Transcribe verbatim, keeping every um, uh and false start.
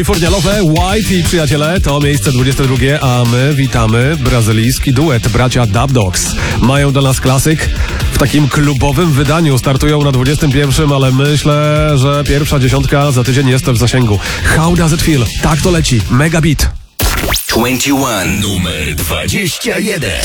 Fornialowe, White i przyjaciele to miejsce dwudzieste drugie, a my witamy brazylijski duet bracia Dub Dogs. Mają dla nas klasyk. W takim klubowym wydaniu startują na dwudziestym pierwszym, ale myślę, że pierwsza dziesiątka za tydzień jest w zasięgu. How does it feel? Tak to leci. Mega beat. dwadzieścia jeden. Numer dwadzieścia jeden.